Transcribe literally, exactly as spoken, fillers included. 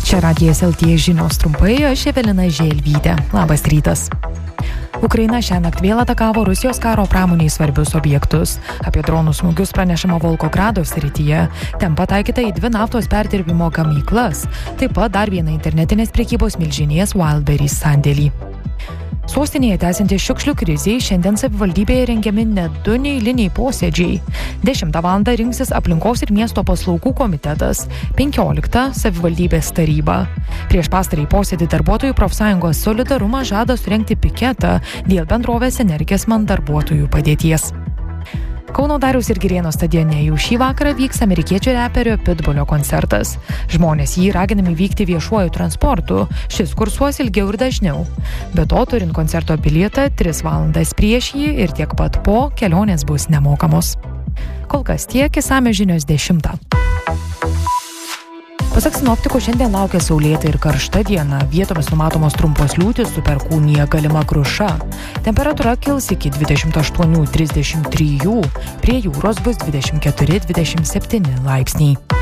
Čia Radijas L T žinios trumpai, aš Evelina Želvytė. Labas rytas. Ukraina šiąnakt vėl atakavo Rusijos karo pramoniai svarbius objektus. Apie dronų smūgius pranešama Volgogrado srityje. Ten pataikyta į dvi naftos perdirbimo gamyklas. Taip pat dar vieną internetinės prekybos milžinės Wildberries sandėlį. Sostinėje tęsiantis šiukšlių krizei šiandien savivaldybėje rengiami net du neeiliniai posėdžiai. dešimtą valandą rinksis aplinkos ir miesto paslaugų komitetas, penkioliktą savivaldybės taryba. Prieš pastarąjį posėdį darbuotojų profsąjungos Solidarumas žada surengti piketą dėl bendrovės Energesman darbuotojų padėties. Kauno Dariaus ir Girėno stadione jau šį vakarą vyks amerikiečių reperio Pitbullio koncertas. Žmonės jį raginami vykti viešuoju transportu, šis kursuos ilgiau ir dažniau. Be to, turint koncerto bilietą, tris valandas prieš jį ir tiek pat po kelionės bus nemokamos. Kol kas tiek, išsamios žinios dešimtą. Pasak sinoptikų, šiandien laukia saulėta ir karšta diena. Vietomis numatomos trumpos liūtys, su perkūnija galima kruša. Temperatūra kils iki dvidešimt aštuoni trisdešimt trys, prie jūros bus dvidešimt keturi dvidešimt septyni laipsniai.